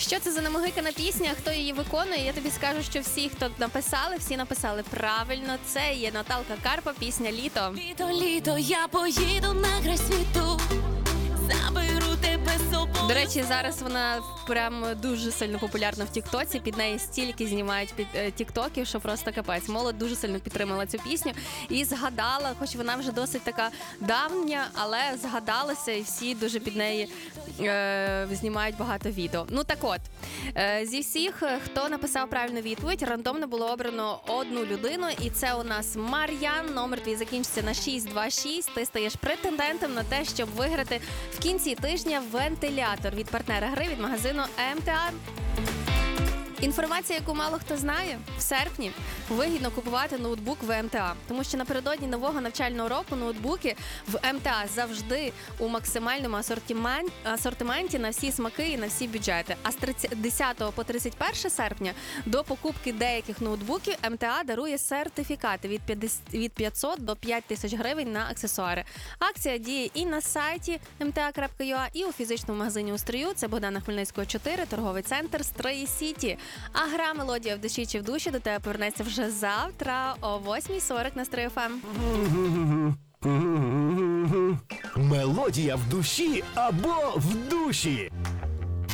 Що це за намогикана пісня, хто її виконує? Я тобі скажу, що всі, хто написали, всі написали правильно. Це є Наталка Карпа, пісня «Літо». Літо, літо, я поїду на край світу, заберу тебе з собою. До речі, зараз вона прям дуже сильно популярна в Тіктоці. Під неї стільки знімають тіктоків, що просто капець. Молодь дуже сильно підтримала цю пісню і згадала, хоч вона вже досить така давня, але згадалася, і всі дуже під неї знімають багато відео. Ну так от, зі всіх, хто написав правильну відповідь, рандомно було обрано одну людину, і це у нас Мар'ян. Номер твій закінчиться на 626. Ти стаєш претендентом на те, щоб виграти в кінці тижня вентилятор від партнера гри, від магазину МТА. Інформація, яку мало хто знає, в серпні вигідно купувати ноутбук в МТА, тому що напередодні нового навчального року ноутбуки в МТА завжди у максимальному асортименті на всі смаки і на всі бюджети. А з 10 по 31 серпня до покупки деяких ноутбуків МТА дарує сертифікати від 500 до 5000 гривень на аксесуари. Акція діє і на сайті mta.ua, і у фізичному магазині у Стрию. Це Богдана Хмельницького, 4, торговий центр Стрий Сіті. А гра «Мелодія в душі чи в душі» до тебе повернеться вже завтра о 8:40 на Стрий ФМ. Мелодія в душі або в душі.